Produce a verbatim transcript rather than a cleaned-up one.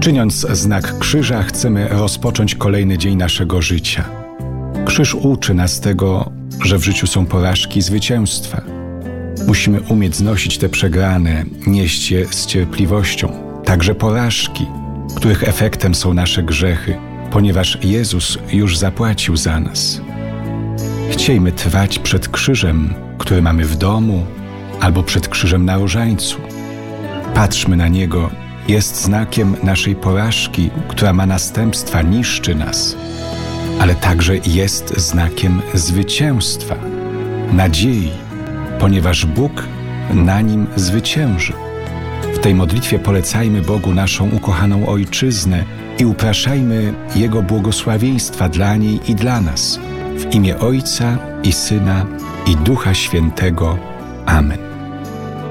Czyniąc znak krzyża, chcemy rozpocząć kolejny dzień naszego życia. Krzyż uczy nas tego, że w życiu są porażki i zwycięstwa. Musimy umieć znosić te przegrane, nieść je z cierpliwością, także porażki, których efektem są nasze grzechy, ponieważ Jezus już zapłacił za nas. Chciejmy trwać przed krzyżem, który mamy w domu, albo przed krzyżem na różańcu. Patrzmy na niego, jest znakiem naszej porażki, która ma następstwa, niszczy nas, ale także jest znakiem zwycięstwa, nadziei, ponieważ Bóg na nim zwycięży. W tej modlitwie polecajmy Bogu naszą ukochaną Ojczyznę i upraszajmy Jego błogosławieństwa dla niej i dla nas. W imię Ojca i Syna i Ducha Świętego. Amen.